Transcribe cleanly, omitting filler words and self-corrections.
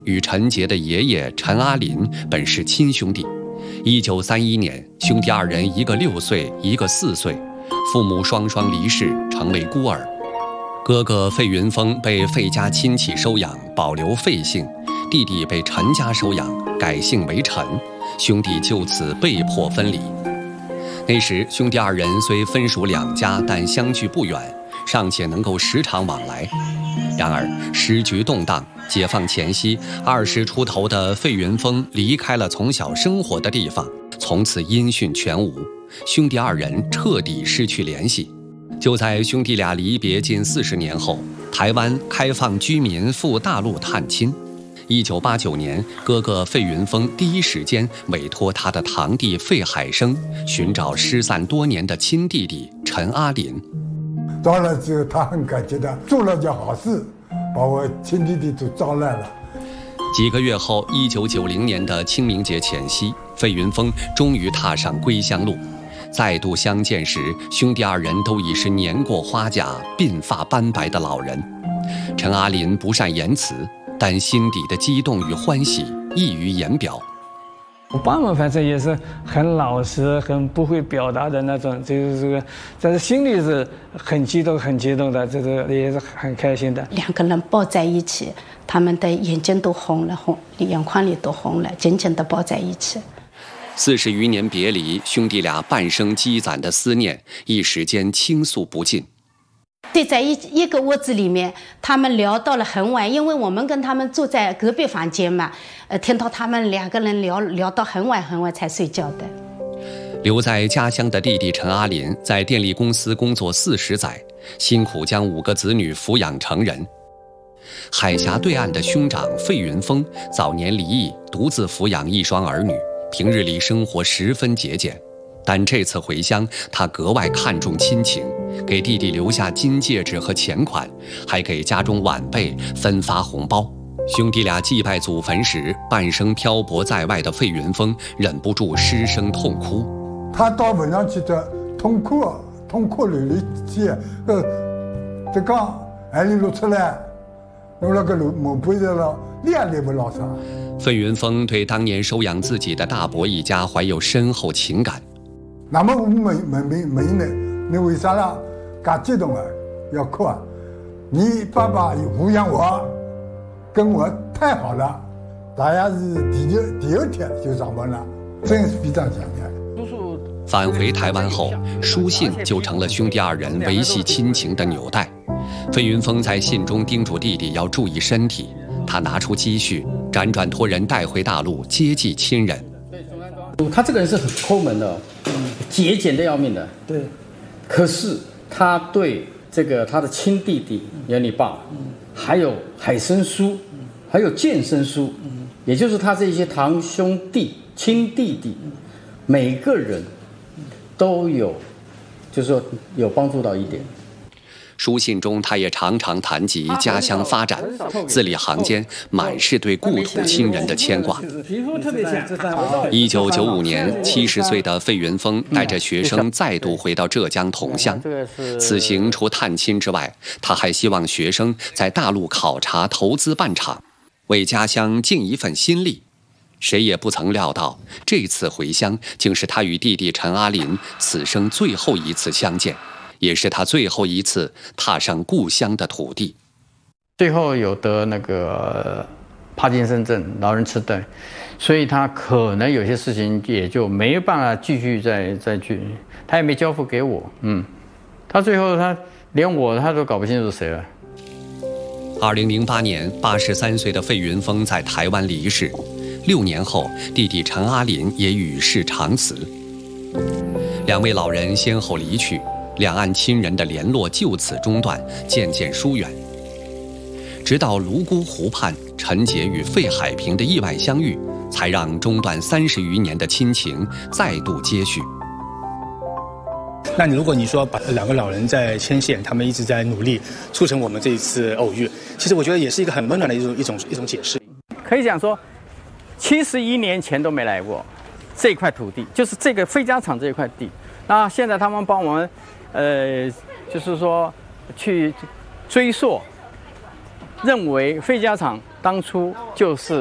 与陈杰的爷爷陈阿林本是亲兄弟。1931年，兄弟二人一个6岁，一个4岁，父母双双离世，成为孤儿。哥哥费云峰被费家亲戚收养，保留费姓；弟弟被陈家收养，改姓为陈。兄弟就此被迫分离。那时，兄弟二人虽分属两家，但相距不远，尚且能够时常往来。然而时局动荡，解放前夕，20出头的费云峰离开了从小生活的地方，从此音讯全无，兄弟二人彻底失去联系。就在兄弟俩离别近40年后，台湾开放居民赴大陆探亲。1989年，哥哥费云峰第一时间委托他的堂弟费海生寻找失散多年的亲弟弟陈阿林。 到了之后，他很感激的做了件好事，把我亲弟弟都招来了。 几个月后，1990年的清明节前夕，费云峰终于踏上归乡路。再度相见时，兄弟二人都已是年过花甲、鬓发斑白的老人。陈阿林不善言辞，但心底的激动与欢喜溢于言表。 我爸妈反正也是很老实、很不会表达的那种，就是这个，但是心里是很激动、很激动的，这个也是很开心的。 两个人抱在一起，他们的眼睛都红了，眼眶里都红了，紧紧地抱在一起。 40余年别离，兄弟俩半生积攒的思念，一时间倾诉不尽。 对，在一个屋子里面，他们聊到了很晚，因为我们跟他们住在隔壁房间嘛，听到他们两个人聊到很晚很晚才睡觉的。 留在家乡的弟弟陈阿林在电力公司工作40载，辛苦将5个子女抚养成人。海峡对岸的兄长费云峰早年离异，独自抚养1双儿女，平日里生活十分节俭。但这次回乡，他格外看重亲情，给弟弟留下金戒指和钱款，还给家中晚辈分发红包。兄弟俩祭拜祖坟时，半生漂泊在外的费云峰忍不住失声痛哭。 他到坟上去的痛哭流泪去，这刚眼泪流出来，我那个毛背的了，脸也不老啥。 费云峰对当年收养自己的大伯一家怀有深厚情感。 那么我问呢，你为啥啦？干激动啊，要哭啊？你爸爸抚养我，跟我太好了，大家是第二天就上班了，真是非常想念。 返回台湾后，书信就成了兄弟二人维系亲情的纽带。费云峰在信中叮嘱弟弟要注意身体，他拿出积蓄，辗转托人带回大陆接济亲人。 他这个人是很抠门的，节俭的要命的。 对， 可是他对这个他的亲弟弟，有你爸，还有海生叔，还有健生叔，也就是他这些堂兄弟、亲弟弟，每个人都有，就是说有帮助到一点。 书信中，他也常常谈及家乡发展，字里行间满是对故土亲人的牵挂。1995年，70岁的费云峰带着学生再度回到浙江桐乡。此行除探亲之外，他还希望学生在大陆考察、投资办厂，为家乡尽一份心力。谁也不曾料到，这次回乡竟是他与弟弟陈阿林此生最后一次相见。也是他最后一次踏上故乡的土地。 最后有得那个帕金森症、老人痴呆，所以他可能有些事情也就没办法继续再去，他也没交付给我。他最后他连我他都搞不清楚是谁了。 2008年，83岁的费云峰在台湾离世，6年后，弟弟陈阿林也与世长辞。2位老人先后离去。两岸亲人的联络就此中断，渐渐疏远。直到泸沽湖畔陈杰与费海平的意外相遇，才让中断30余年的亲情再度接续。 那如果你说把2个老人在牵线，他们一直在努力促成我们这一次偶遇，其实我觉得也是一个很温暖的一种解释。 可以讲说，71年前都没来过这块土地，就是这个费家厂这一块地。那现在他们帮我们。就是说，去追溯，认为费家厂当初就是